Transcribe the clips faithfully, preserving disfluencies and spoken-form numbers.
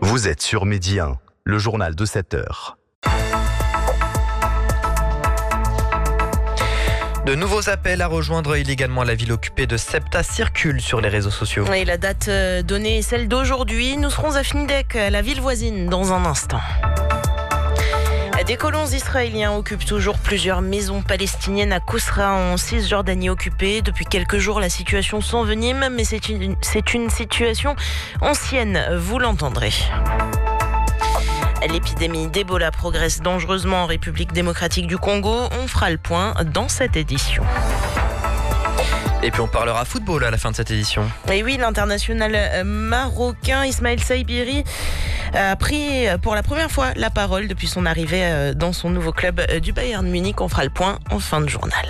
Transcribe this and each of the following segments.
Vous êtes sur Midi un, le journal de sept heures. De nouveaux appels à rejoindre illégalement la ville occupée de Sebta circulent sur les réseaux sociaux. Et la date donnée est celle d'aujourd'hui. Nous serons à Fnidek, la ville voisine, dans un instant. Des colons israéliens occupent toujours plusieurs maisons palestiniennes à Kousra, en Cisjordanie occupée. Depuis quelques jours, la situation s'envenime, mais c'est une, c'est une situation ancienne, vous l'entendrez. L'épidémie d'Ebola progresse dangereusement en République démocratique du Congo. On fera le point dans cette édition. Et puis on parlera football à la fin de cette édition. Et oui, l'international marocain Ismaël Saibiri a pris pour la première fois la parole depuis son arrivée dans son nouveau club du Bayern Munich. On fera le point en fin de journal.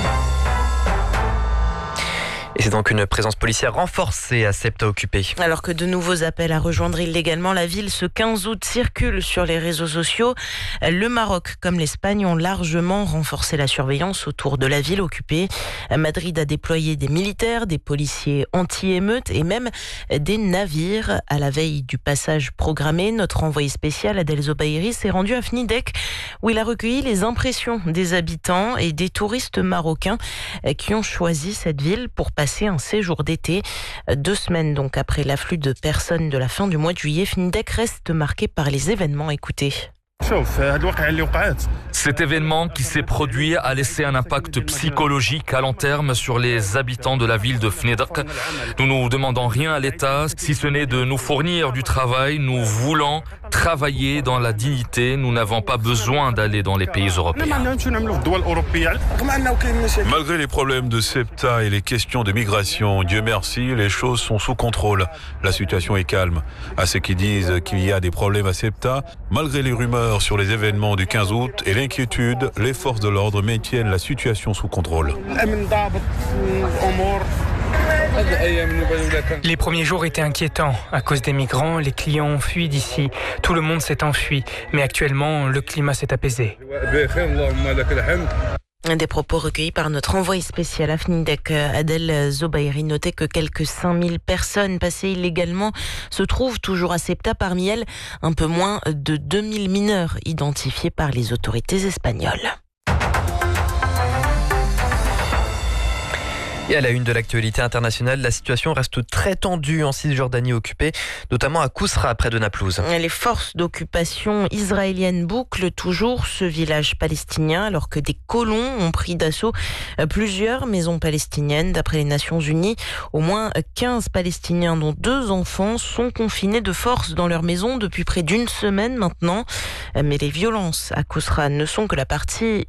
Et c'est donc une présence policière renforcée à Sebta occupée. Alors que de nouveaux appels à rejoindre illégalement la ville ce quinze août circulent sur les réseaux sociaux, le Maroc comme l'Espagne ont largement renforcé la surveillance autour de la ville occupée. Madrid a déployé des militaires, des policiers anti-émeutes et même des navires. À la veille du passage programmé, notre envoyé spécial Adel Zobairi s'est rendu à Fnidek où il a recueilli les impressions des habitants et des touristes marocains qui ont choisi cette ville pour passer un séjour d'été. Deux semaines donc après l'afflux de personnes de la fin du mois de juillet, Fnidek reste marqué par les événements. Écoutez. Cet événement qui s'est produit a laissé un impact psychologique à long terme sur les habitants de la ville de Fnidek. Nous ne demandons rien à l'État, si ce n'est de nous fournir du travail. Nous voulons travailler dans la dignité. Nous n'avons pas besoin d'aller dans les pays européens. Malgré les problèmes de Sebta et les questions de migration, Dieu merci, les choses sont sous contrôle. La situation est calme. À ceux qui disent qu'il y a des problèmes à Sebta, malgré les rumeurs sur les événements du quinze août et l'inquiétude, les forces de l'ordre maintiennent la situation sous contrôle. Les premiers jours étaient inquiétants. À cause des migrants, les clients ont fui d'ici. Tout le monde s'est enfui. Mais actuellement, le climat s'est apaisé. Des propos recueillis par notre envoyé spécial à Fnidek, Adel Zobairi. Notez que quelques cinq mille personnes passées illégalement se trouvent toujours à Sebta. Parmi elles, un peu moins de deux mille mineurs identifiés par les autorités espagnoles. Et à la une de l'actualité internationale, la situation reste très tendue en Cisjordanie occupée, notamment à Kousra, près de Naplouse. Les forces d'occupation israéliennes bouclent toujours ce village palestinien alors que des colons ont pris d'assaut plusieurs maisons palestiniennes. D'après les Nations Unies, au moins quinze Palestiniens, dont deux enfants, sont confinés de force dans leur maison depuis près d'une semaine maintenant. Mais les violences à Kousra ne sont que la partie